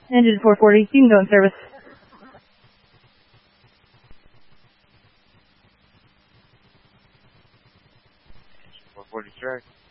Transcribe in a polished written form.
Engine 440, you can go in service. 440 strike.